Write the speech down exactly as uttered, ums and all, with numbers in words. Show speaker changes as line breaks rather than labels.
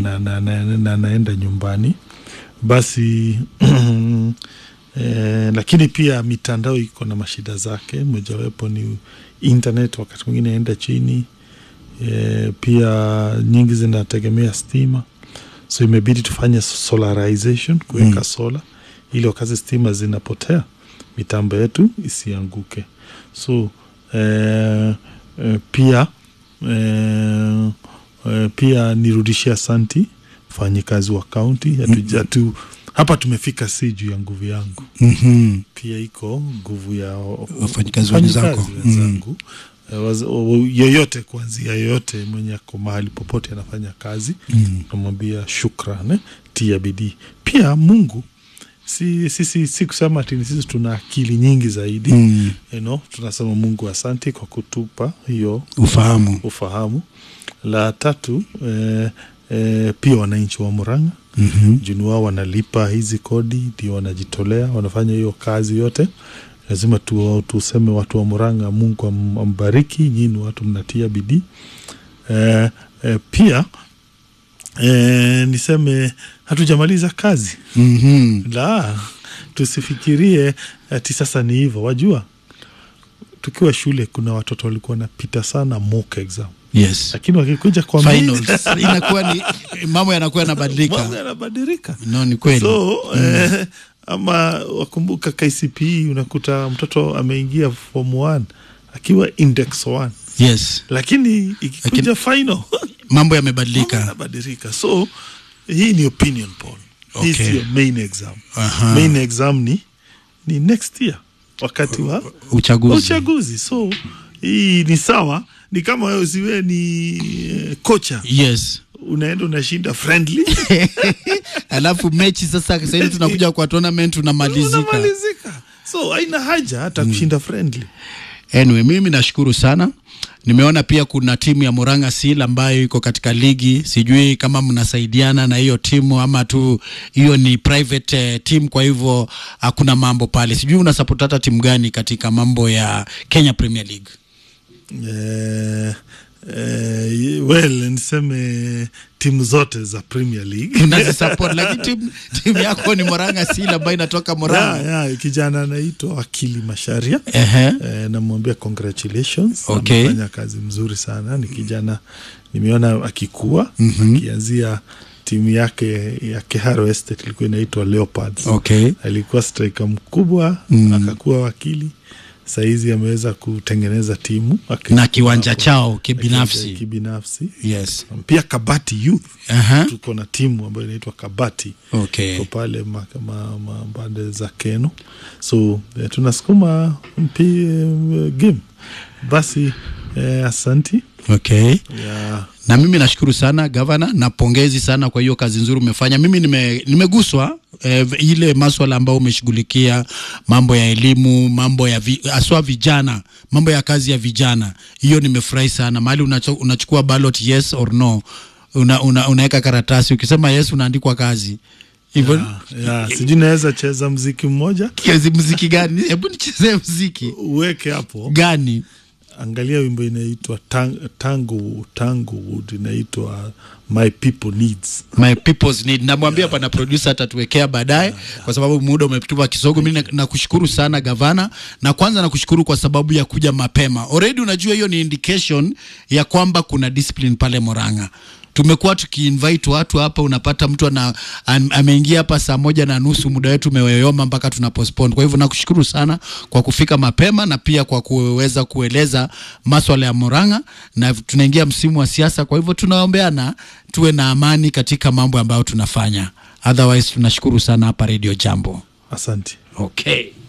na, na, na, na naenda nyumbani. Basi eh, lakini pia mitandao iko na mashida zake. Mojawapo ni internet, wakati mwingine enda chini. E, pia nyingi zinategemea stima, so imebidi tufanye solarization, kuweka mm. solar ili wakati stima zinapotea mitambo yetu isianguke. So e, e, pia e, e, pia nirudishia asanti wafanyikazi wa county mm. atu, hapa tumefika si juu ya nguvu yangu.
Mhm.
Pia iko nguvu ya
wafanyikazi wenzangu.
Mm. Uh, yoyote kuanzia yoyote mwenye ako mahali popote anafanya kazi, mm. namwambia shukrani, tia bidii. Pia Mungu si sisi si kusema ati sisi tuna akili nyingi zaidi, mm. you know, tunasema Mungu asante kwa kutupa hiyo
ufahamu
ufahamu. La tatu eh, eh, pia wananchi wa Murang'a,
mm-hmm.
juni wao wanalipa hizi kodi, ndio wanajitolea, wanafanya hiyo kazi yote. Lazima tu, tuseme watu wa Murang'a, Mungu ambariki, nyinyi watu mnatia bidii. Eh, eh, pia eh, niseme hatujamaliza kazi.
Mhm.
La, tusifikirie ati sasa ni hivyo. Wajua tukiwa shule kuna watoto walikuwa napita sana mock exam.
Yes.
Lakini wakikuja kwa
finals inakuwa ni mambo yanakuwa yanabadilika.
Mambo yanabadilika.
No, ni kweli.
So mm. eh, ama wakumbuka K C P E, unakuta mtoto ameingia form one akiwa index one.
Yes.
Lakini ikikuja Lakin, final
mambo yamebadilika.
Yanabadilika. So hii ni opinion poll.
Okay.
Hii sio main exam.
Aha.
Main exam ni ni next year wakati wa
uchaguzi.
Uchaguzi. So hii ni sawa, ni kama wewe usiwe ni kocha.
Yes.
Unaenda unashinda friendly.
Alafu mechi sasa sasa hivi tunakuja kwa tournament unamalizika.
Unamalizika. So haina haja hata mm. kushinda friendly.
Anyway, mimi nashukuru sana. Nimeona pia kuna timu ya Murang'a Seal ambayo iko katika ligi. Sijui kama mnasaidiana na hiyo timu ama tu hiyo ni private uh, team, kwa hivyo hakuna uh, mambo pale. Sijui unasupport hata timu gani katika mambo ya Kenya Premier League?
Eh Uh, well, niseme timu zote za Premier League
unazisupport, lakini timu timu yako ni Murang'a Seal ambayo inatoka Murang'a.
Yeah, yeah, kijana anaitwa Akili Masharia.
Uh-huh.
Uh, namwambia congratulations.
Okay.
Amefanya kazi mzuri sana. Ni kijana nimeona akikua,
mm-hmm.
akianzia timu yake ya Keharo Estate ilikuwa inaitwa Leopards.
Okay.
Alikuwa striker mkubwa, mm. akakuwa wakili. Saizi ameweza kutengeneza timu
na kiwanja chao kibinafsi.
Kibinafsi.
Yes.
Pia Kabati Youth.
Uh-huh.
Tuko na timu ambayo inaitwa Kabati.
Okay.
Kwa pale ma, ma, bande za Keno. So eh, tunasukuma mpia uh, game. Basi eh, asanti.
Okay.
Yeah.
Na mimi nashukuru sana governor, na pongezi sana kwa hiyo kazi nzuri umefanya. Mimi nime nimeguswa eh, ile masuala ambayo umeshughulikia, mambo ya elimu, mambo ya vi, aswa vijana, mambo ya kazi ya vijana. Hiyo nimefurahi sana. Mahali unachukua ballot yes or no, una, una, unaweka karatasi, ukisema yes unaandikwa kazi. Hivyo
yeah, yeah. Sijui naweza cheza muziki mmoja.
Kiasi muziki gani? Hebu nichezee muziki.
Uweke hapo.
Gani?
Angalia wimbo inaitwa tang, Tango Tango Wood, inaitwa My People Needs.
My People's Need. Namwambia hapa yeah. na producer atatuwekea baadaye yeah, yeah. kwa sababu muda umetupa kisogo. Mimi nakushukuru sana gavana, na kwanza nakushukuru kwa sababu ya kuja mapema. Already unajua hiyo ni indication ya kwamba kuna discipline pale Murang'a. Tumekuwa tukiinvite watu hapa, unapata mtu ana ameingia hapa saa moja na nusu, muda wetu umeweyoma mpaka tuna postpone. Kwa hivyo nakushukuru sana kwa kufika mapema na pia kwa kuweza kueleza masuala ya Murang'a, na tunaingia msimu wa siasa, kwa hivyo tunaombeana tuwe na amani katika mambo ambayo tunafanya. Otherwise tunashukuru sana hapa Radio Jambo.
Asante.
Okay.